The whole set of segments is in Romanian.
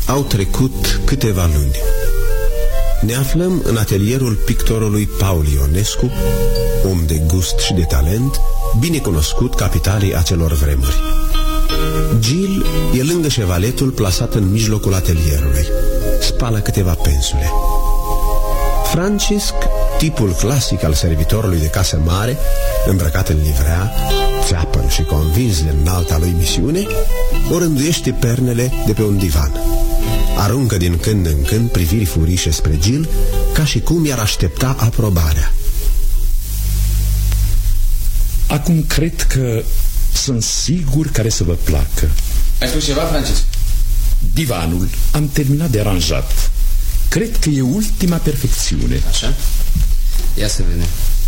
Au trecut câteva luni. Ne aflăm în atelierul pictorului Paul Ionescu, om de gust și de talent, bine cunoscut capitalei acelor vremuri. Gil e lângă șevaletul plasat în mijlocul atelierului. Spală câteva pensule. Francisc, tipul clasic al servitorului de casă mare, îmbrăcat în livrea, țeapăn și convins de înalta lui misiune, o rânduiește pernele de pe un divan. Aruncă din când în când priviri furișe spre Gil, ca și cum i-ar aștepta aprobarea. Acum cred că sunt sigur care să vă placă. Ai spus ceva, Francisc? Divanul am terminat de aranjat. Cred că e ultima perfecțiune. Așa? Ia să vedem.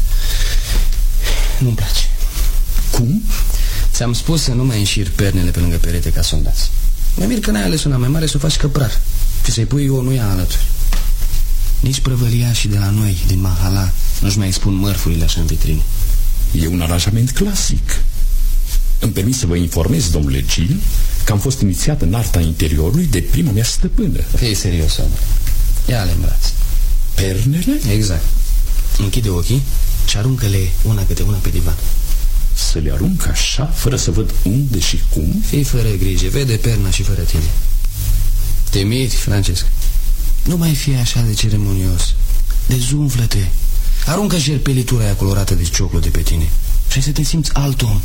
Nu-mi place. Cum? Ți-am spus să nu mai înșiri pernele pe lângă perete ca soldați. Mă mir că n-ai ales una mai mare să o faci căprar și să-i pui o nuia alături. Nici prăvăliașii de la noi, din Mahala, nu-și mai expun mărfurile așa în vitrine. E un aranjament clasic. Îmi permis să vă informez, domnule Gil, că am fost inițiat în arta interiorului de prima mea stăpână. Fii serios, omă. Ia-le în braț. Pernele? Exact. Închide ochii și aruncă-le una câte una pe divan. Să le arunc așa, fără să văd unde și cum? Fii fără grijă, vede perna și fără tine. Te miri, Francesc. Nu mai fi așa de ceremonios. Dezumflă-te. Aruncă șerpelitura aia colorată de cioclo de pe tine și să te simți alt om.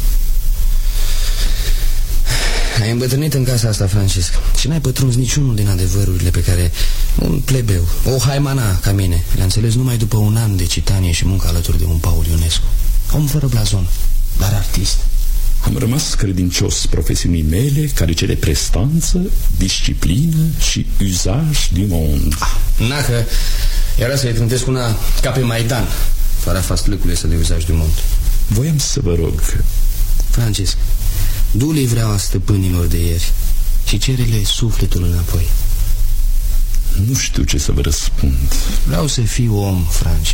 Ai îmbătrânit în casa asta, Francisc, și n-ai pătruns niciunul din adevărurile pe care un plebeu, o haimana ca mine, le-a înțeles numai după un an de citanie și muncă alături de un Paul Ionescu. Om fără blazon, dar artist. Am rămas credincios profesiunii mele, care cere prestanță, disciplină și uzaj du monde. Na, că era să-i trântesc una ca pe Maidan, fără fastlâcule să de uzaj du monde. Voiam să vă rog. Francisc, du livreaua stăpânilor de ieri și cere-le sufletul înapoi. Nu știu ce să vă răspund. Vreau să fiu om, Francisc.